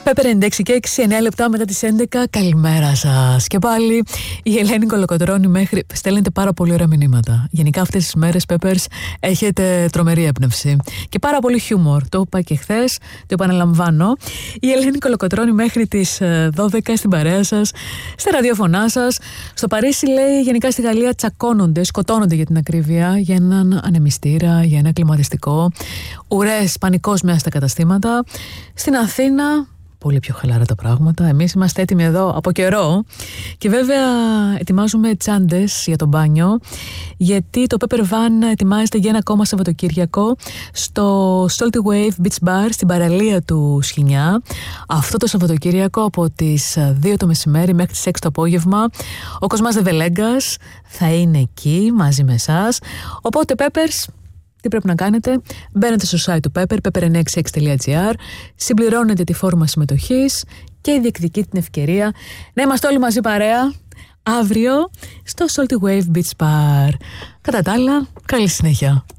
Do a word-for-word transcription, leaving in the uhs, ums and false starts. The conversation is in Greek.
Πέπερ ενενήντα έξι και έξι, εννέα λεπτά μετά τις έντεκα. Καλημέρα σας. Και πάλι η Ελένη Κολοκοτρώνη μέχρι. Στέλνετε πάρα πολύ ωραία μηνύματα. Γενικά αυτές τις μέρες, Peppers, έχετε τρομερή έμπνευση. Και πάρα πολύ χιούμορ. Το είπα και χθες, το επαναλαμβάνω. Η Ελένη Κολοκοτρώνη μέχρι τις δώδεκα στην παρέα σας, στα ραδιοφωνά σας. Στο Παρίσι, λέει, γενικά στη Γαλλία τσακώνονται, σκοτώνονται για την ακρίβεια, για έναν ανεμιστήρα, για ένα κλιματιστικό. Ουρές, πανικός μέσα στα καταστήματα. Στην Αθήνα, πολύ πιο χαλαρά τα πράγματα. Εμείς είμαστε έτοιμοι εδώ από καιρό. Και βέβαια ετοιμάζουμε τσάντες για το μπάνιο, γιατί το Pepper Van ετοιμάζεται για ένα ακόμα Σαββατοκύριακο στο Salty Wave Beach Bar στην παραλία του Σχοινιά. Αυτό το Σαββατοκύριακο από τις δύο το μεσημέρι μέχρι τις έξι το απόγευμα. Ο Κοσμάς Δεβελέγκας θα είναι εκεί μαζί με εσάς. Οπότε Peppers, τι πρέπει να κάνετε? Μπαίνετε στο site του Pepper, πέπερ εννιακόσια εξήντα έξι τελεία τζι άρ, συμπληρώνετε τη φόρμα συμμετοχής και διεκδικείτε την ευκαιρία να είμαστε όλοι μαζί παρέα αύριο στο Salty Wave Beach Bar. Κατά τα άλλα, καλή συνέχεια.